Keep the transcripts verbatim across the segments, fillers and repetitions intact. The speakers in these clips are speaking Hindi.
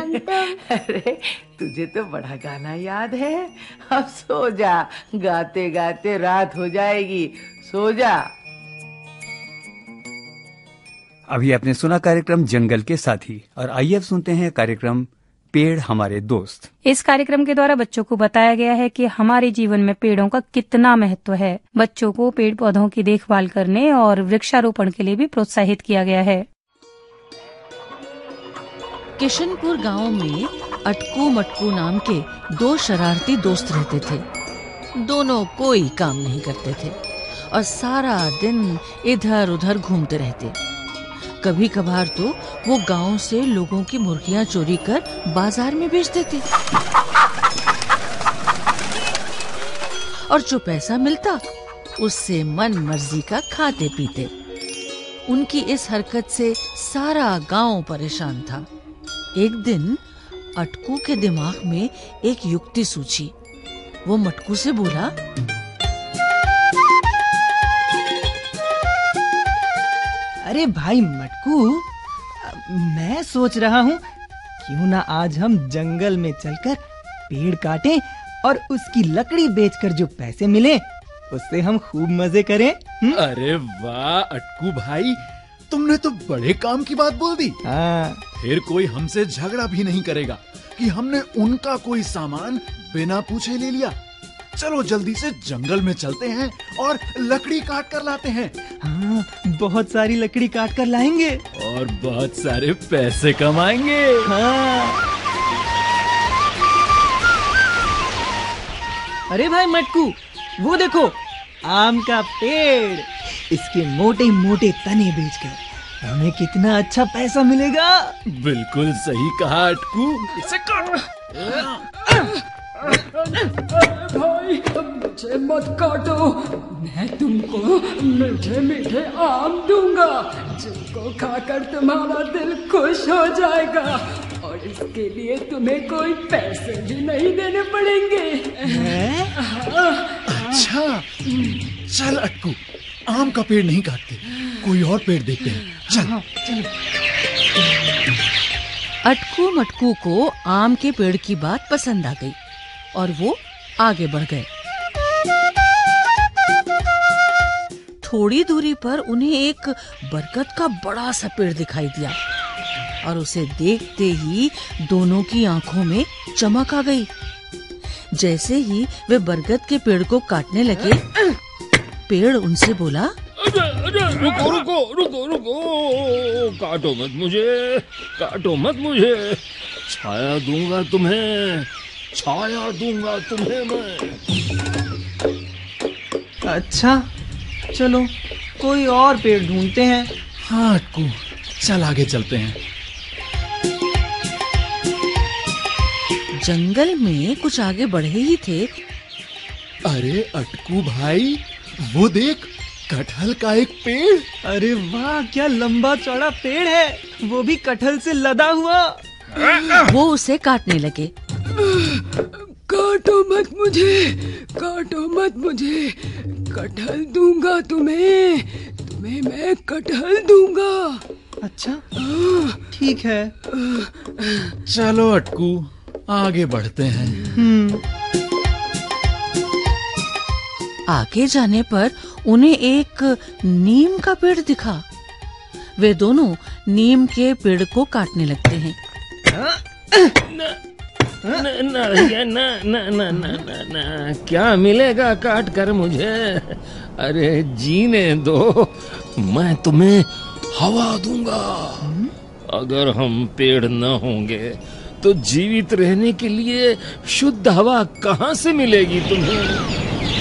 टम। अरे तुझे तो बड़ा गाना याद है। अब सो जा, गाते गाते रात हो जाएगी, सो जा। अभी आपने सुना कार्यक्रम जंगल के साथी, और आइए अब सुनते हैं कार्यक्रम पेड़ हमारे दोस्त। इस कार्यक्रम के द्वारा बच्चों को बताया गया है कि हमारे जीवन में पेड़ों का कितना महत्व है। बच्चों को पेड़ पौधों की देखभाल करने और वृक्षारोपण के लिए भी प्रोत्साहित किया गया है। किशनपुर गांव में अटकू मटकू नाम के दो शरारती दोस्त रहते थे। दोनों कोई काम नहीं करते थे और सारा दिन इधर उधर घूमते रहते। कभी कभार तो वो गांव से लोगों की मुर्गियां चोरी कर बाजार में बेच देते और जो पैसा मिलता उससे मन मर्जी का खाते पीते। उनकी इस हरकत से सारा गांव परेशान था। एक दिन अटकू के दिमाग में एक युक्ति सूझी। वो मटकू से बोला, अरे भाई मटकू, मैं सोच रहा हूँ क्यों ना आज हम जंगल में चलकर पेड़ काटें और उसकी लकड़ी बेचकर जो पैसे मिले उससे हम खूब मजे करें। हुँ? अरे वाह अटकू भाई, तुमने तो बड़े काम की बात बोल दी। हाँ। फिर कोई हमसे झगड़ा भी नहीं करेगा कि हमने उनका कोई सामान बिना पूछे ले लिया। चलो जल्दी से जंगल में चलते हैं और लकड़ी काट कर लाते हैं। हाँ, बहुत सारी लकड़ी काट कर लाएंगे और बहुत सारे पैसे कमाएंगे। हाँ। अरे भाई मटकू, वो देखो आम का पेड़। इसके मोटे मोटे तने बेचकर हमें कितना अच्छा पैसा मिलेगा। बिल्कुल सही कहा अटकू, इसे काट। भाई मुझे मत काटो, मैं तुमको मीठे मीठे आम दूंगा जिनको खाकर तुम्हारा दिल खुश हो जाएगा और इसके लिए तुम्हें कोई पैसे भी नहीं देने पड़ेंगे। अच्छा चल अटकू, आम का पेड़ नहीं काटते, कोई और पेड़ देखते हैं। चल चल। अटकू मटकू को आम के पेड़ की बात पसंद आ गई और वो आगे बढ़ गए। थोड़ी दूरी पर उन्हें एक बरगद का बड़ा सा पेड़ दिखाई दिया और उसे देखते ही दोनों की आंखों में चमक आ गई। जैसे ही वे बरगद के पेड़ को काटने लगे, पेड़ उनसे बोला, रुको रुको रुको रुको, काटो मत मुझे, काटो मत मुझे, छाया दूंगा तुम्हें, छाया दूंगा तुम्हें मैं। अच्छा चलो कोई और पेड़ ढूंढते हैं। हाँ अटकू, चल आगे चलते हैं। जंगल में कुछ आगे बढ़े ही थे। अरे अटकू भाई, वो देख कटहल का एक पेड़। अरे वाह, क्या लंबा चौड़ा पेड़ है, वो भी कटहल से लदा हुआ। वो उसे काटने लगे। काटो मत मुझे, काटो मत मुझे, कटहल दूंगा तुम्हें, तुम्हें मैं कटहल दूंगा। अच्छा ठीक है, चलो अटकू आगे बढ़ते हैं। हम्म। आगे जाने पर उन्हें एक नीम का पेड़ दिखा। वे दोनों नीम के पेड़ को काटने लगते हैं। न, न, न, न, न, न, न, न, क्या मिलेगा काट कर मुझे? अरे जीने दो, मैं तुम्हें हवा दूंगा। अगर हम पेड़ न होंगे तो जीवित रहने के लिए शुद्ध हवा कहाँ से मिलेगी तुम्हें?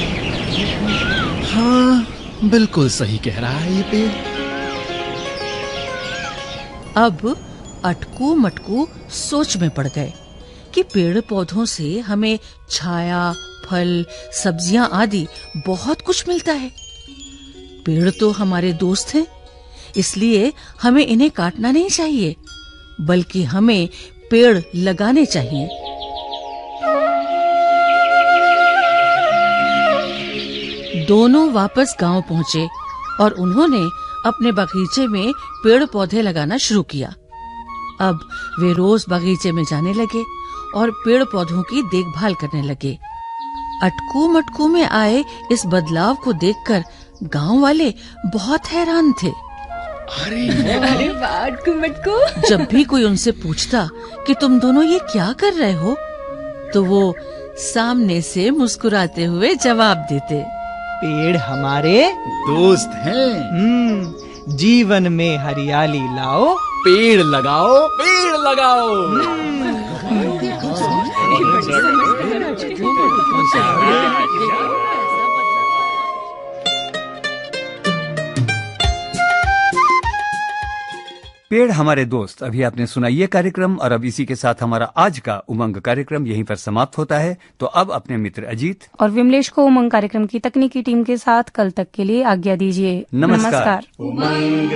हाँ बिल्कुल सही कह रहा है ये पेड़। अब अटकू मटकू सोच में पड़ गए कि पेड़ पौधों से हमें छाया, फल, सब्जियां आदि बहुत कुछ मिलता है। पेड़ तो हमारे दोस्त हैं, इसलिए हमें इन्हें काटना नहीं चाहिए, बल्कि हमें पेड़ लगाने चाहिए। दोनों वापस गांव पहुंचे और उन्होंने अपने बगीचे में पेड़ पौधे लगाना शुरू किया। अब वे रोज बगीचे में जाने लगे और पेड़ पौधों की देखभाल करने लगे। अटकू मटकू में आए इस बदलाव को देखकर गांव वाले बहुत हैरान थे। अरे वाह अटकू मटकू। जब भी कोई उनसे पूछता कि तुम दोनों ये क्या कर रहे हो, तो वो सामने से मुस्कुराते हुए जवाब देते, पेड़ हमारे दोस्त हैं। हम्म, जीवन में हरियाली लाओ, पेड़ लगाओ, पेड़ लगाओ। पेड़ हमारे दोस्त। अभी आपने सुना ये कार्यक्रम और अब इसी के साथ हमारा आज का उमंग कार्यक्रम यहीं पर समाप्त होता है। तो अब अपने मित्र अजीत और विमलेश को उमंग कार्यक्रम की तकनीकी टीम के साथ कल तक के लिए आज्ञा दीजिए। नमस्कार। नमस्कार।